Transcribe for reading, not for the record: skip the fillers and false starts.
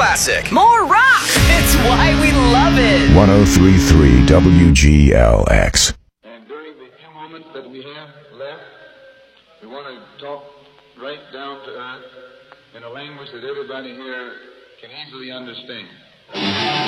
classic. More rock! It's why we love it! 103.3 WGLX. And during the few moments that we have left, we want to talk right down to earth in a language that everybody here can easily understand.